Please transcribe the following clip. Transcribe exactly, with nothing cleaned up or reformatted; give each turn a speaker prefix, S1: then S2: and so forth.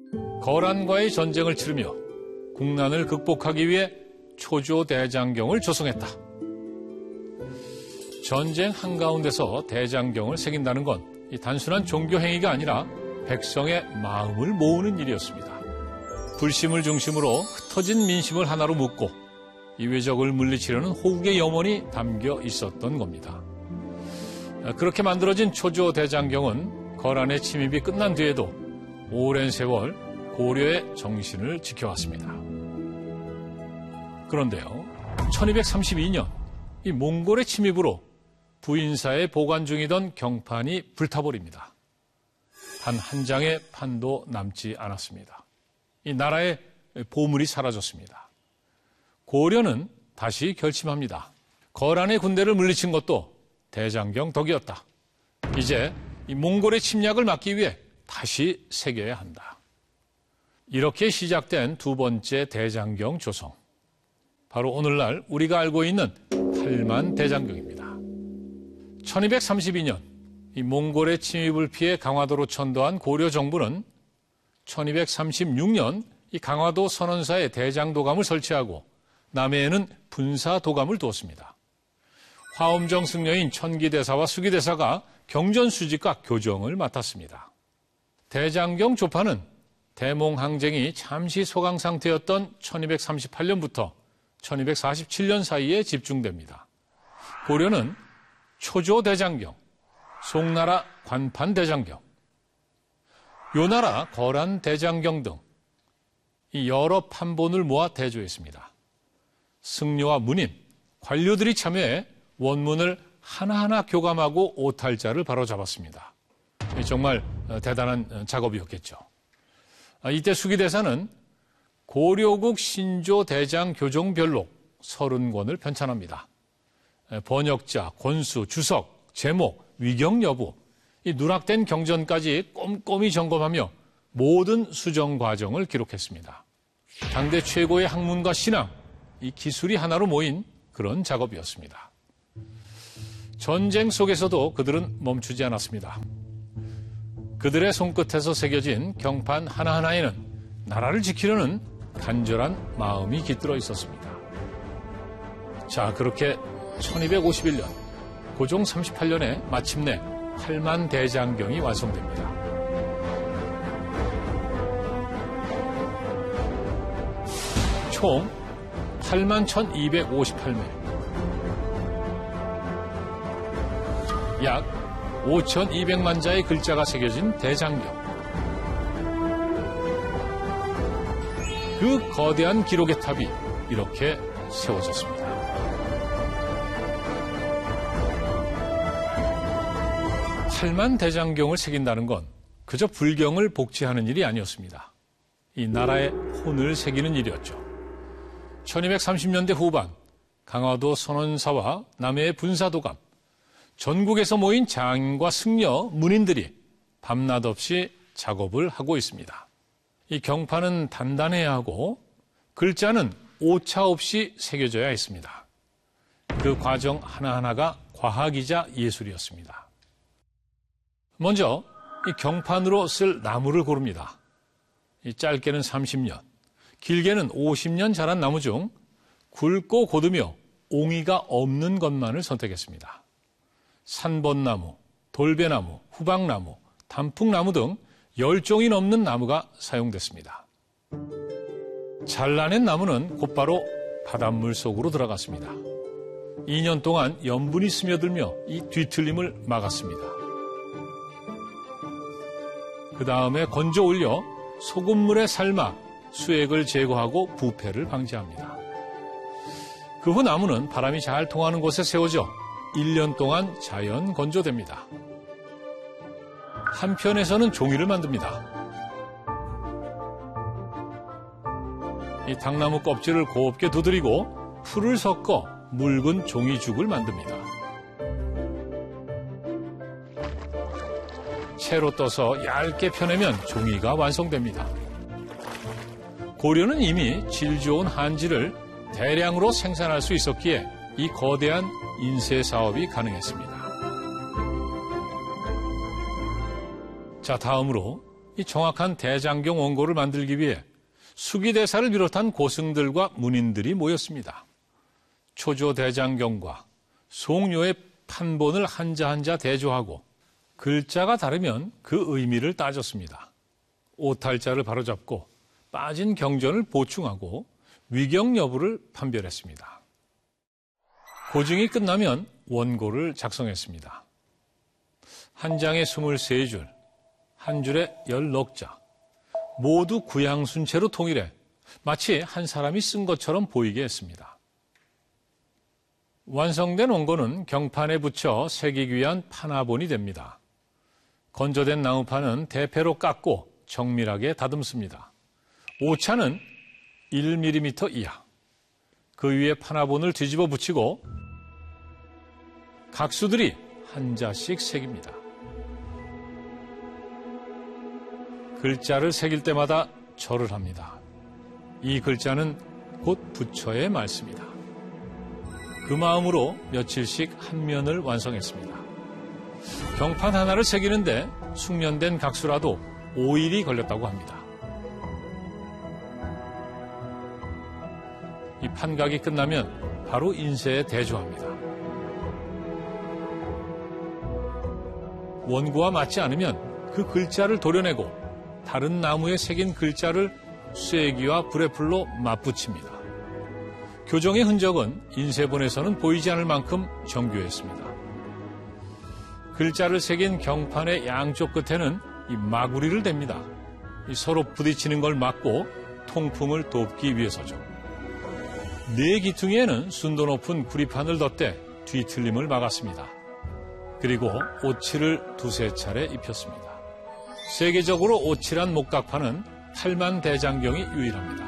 S1: 거란과의 전쟁을 치르며 국난을 극복하기 위해 초조대장경을 조성했다. 전쟁 한가운데서 대장경을 새긴다는 건 이 단순한 종교 행위가 아니라 백성의 마음을 모으는 일이었습니다. 불심을 중심으로 흩어진 민심을 하나로 묶고 이 외적을 물리치려는 호국의 염원이 담겨 있었던 겁니다. 그렇게 만들어진 초조대장경은 거란의 침입이 끝난 뒤에도 오랜 세월 고려의 정신을 지켜왔습니다. 그런데요, 천이백삼십이 년 이 몽골의 침입으로 부인사에 보관 중이던 경판이 불타버립니다. 단 한 장의 판도 남지 않았습니다. 이 나라의 보물이 사라졌습니다. 고려는 다시 결심합니다. 거란의 군대를 물리친 것도 대장경 덕이었다. 이제 이 몽골의 침략을 막기 위해 다시 새겨야 한다. 이렇게 시작된 두 번째 대장경 조성. 바로 오늘날 우리가 알고 있는 팔만 대장경입니다. 천이백삼십이 년 이 몽골의 침입을 피해 강화도로 천도한 고려 정부는 천이백삼십육 년 이 강화도 선원사에 대장도감을 설치하고 남해에는 분사도감을 두었습니다. 화엄정 승려인 천기대사와 수기대사가 경전수직과 교정을 맡았습니다. 대장경 조파는 대몽항쟁이 잠시 소강 상태였던 천이백삼십팔 년부터 천이백사십칠 년 사이에 집중됩니다. 고려는 초조대장경, 송나라 관판대장경, 요나라 거란대장경 등 이 여러 판본을 모아 대조했습니다. 승려와 문인, 관료들이 참여해 원문을 하나하나 교감하고 오탈자를 바로잡았습니다. 정말 대단한 작업이었겠죠. 이때 수기대사는 고려국 신조대장 교종별록 서른 권을 편찬합니다. 번역자, 권수, 주석, 제목, 위경 여부, 이 누락된 경전까지 꼼꼼히 점검하며 모든 수정 과정을 기록했습니다. 당대 최고의 학문과 신앙, 이 기술이 하나로 모인 그런 작업이었습니다. 전쟁 속에서도 그들은 멈추지 않았습니다. 그들의 손끝에서 새겨진 경판 하나하나에는 나라를 지키려는 간절한 마음이 깃들어 있었습니다. 자, 그렇게 천이백오십일 년, 고종 삼십팔 년에 마침내 팔만 대장경이 완성됩니다. 총 팔만 천이백오십팔 매, 약 오천이백만 자의 글자가 새겨진 대장경. 그 거대한 기록의 탑이 이렇게 세워졌습니다. 팔만 대장경을 새긴다는 건 그저 불경을 복제하는 일이 아니었습니다. 이 나라의 혼을 새기는 일이었죠. 천이백삼십 년대 후반 강화도 선원사와 남해의 분사도감, 전국에서 모인 장인과 승려, 문인들이 밤낮 없이 작업을 하고 있습니다. 이 경판은 단단해야 하고 글자는 오차 없이 새겨져야 했습니다. 그 과정 하나하나가 과학이자 예술이었습니다. 먼저 이 경판으로 쓸 나무를 고릅니다. 이 짧게는 삼십 년, 길게는 오십 년 자란 나무 중 굵고 고두며 옹이가 없는 것만을 선택했습니다. 산번나무, 돌배나무, 후박나무, 단풍나무 등 열 종이 넘는 나무가 사용됐습니다. 잘라낸 나무는 곧바로 바닷물 속으로 들어갔습니다. 이 년 동안 염분이 스며들며 이 뒤틀림을 막았습니다. 그 다음에 건져 올려 소금물에 삶아 수액을 제거하고 부패를 방지합니다. 그 후 나무는 바람이 잘 통하는 곳에 세워져 일 년 동안 자연 건조됩니다. 한편에서는 종이를 만듭니다. 이 당나무 껍질을 곱게 두드리고 풀을 섞어 묽은 종이죽을 만듭니다. 채로 떠서 얇게 펴내면 종이가 완성됩니다. 고려는 이미 질 좋은 한지를 대량으로 생산할 수 있었기에 이 거대한 인쇄 사업이 가능했습니다. 자, 다음으로 이 정확한 대장경 원고를 만들기 위해 수기대사를 비롯한 고승들과 문인들이 모였습니다. 초조 대장경과 송료의 판본을 한자 한자 대조하고 글자가 다르면 그 의미를 따졌습니다. 오탈자를 바로잡고 빠진 경전을 보충하고 위경 여부를 판별했습니다. 고증이 끝나면 원고를 작성했습니다. 한 장에 스물세 줄, 한 줄에 열 넉자, 모두 구양순체로 통일해 마치 한 사람이 쓴 것처럼 보이게 했습니다. 완성된 원고는 경판에 붙여 새기기 위한 판화본이 됩니다. 건조된 나무판은 대패로 깎고 정밀하게 다듬습니다. 오차는 일 밀리미터 이하. 그 위에 판화본을 뒤집어 붙이고 각수들이 한 자씩 새깁니다. 글자를 새길 때마다 절을 합니다. 이 글자는 곧 부처의 말씀이다. 그 마음으로 며칠씩 한 면을 완성했습니다. 경판 하나를 새기는데 숙련된 각수라도 오 일이 걸렸다고 합니다. 이 판각이 끝나면 바로 인쇄에 대조합니다. 원고와 맞지 않으면 그 글자를 도려내고 다른 나무에 새긴 글자를 쇠기와 브레풀로 맞붙입니다. 교정의 흔적은 인쇄본에서는 보이지 않을 만큼 정교했습니다. 글자를 새긴 경판의 양쪽 끝에는 이 마구리를 댑니다. 이 서로 부딪히는 걸 막고 통풍을 돕기 위해서죠. 네 기퉁이에는 순도 높은 구리판을 덧대 뒤틀림을 막았습니다. 그리고 오칠을 두세 차례 입혔습니다. 세계적으로 오칠한 목각판은 팔만 대장경이 유일합니다.